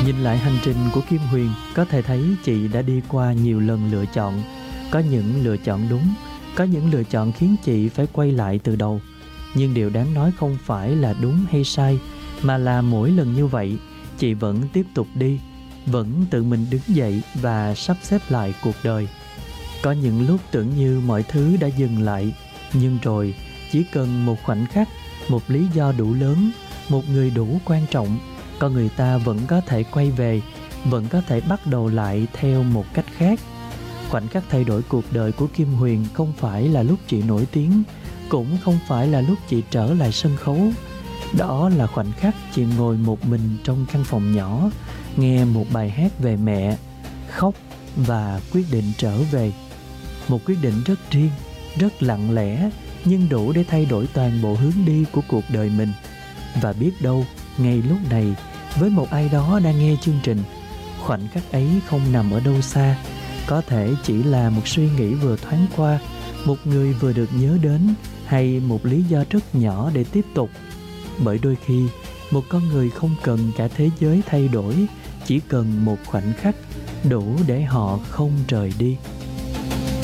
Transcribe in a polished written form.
Nhìn lại hành trình của Kim Huyền, có thể thấy chị đã đi qua nhiều lần lựa chọn. Có những lựa chọn đúng, có những lựa chọn khiến chị phải quay lại từ đầu. Nhưng điều đáng nói không phải là đúng hay sai, mà là mỗi lần như vậy, chị vẫn tiếp tục đi, vẫn tự mình đứng dậy và sắp xếp lại cuộc đời. Có những lúc tưởng như mọi thứ đã dừng lại, nhưng rồi chỉ cần một khoảnh khắc, một lý do đủ lớn, một người đủ quan trọng, con người ta vẫn có thể quay về, vẫn có thể bắt đầu lại theo một cách khác. Khoảnh khắc thay đổi cuộc đời của Kim Huyền không phải là lúc chị nổi tiếng, cũng không phải là lúc chị trở lại sân khấu. Đó là khoảnh khắc chị ngồi một mình trong căn phòng nhỏ, nghe một bài hát về mẹ, khóc và quyết định trở về. Một quyết định rất riêng, rất lặng lẽ, nhưng đủ để thay đổi toàn bộ hướng đi của cuộc đời mình. Và biết đâu, ngay lúc này, với một ai đó đang nghe chương trình, khoảnh khắc ấy không nằm ở đâu xa, có thể chỉ là một suy nghĩ vừa thoáng qua, một người vừa được nhớ đến, hay một lý do rất nhỏ để tiếp tục. Bởi đôi khi, một con người không cần cả thế giới thay đổi, chỉ cần một khoảnh khắc đủ để họ không rời đi.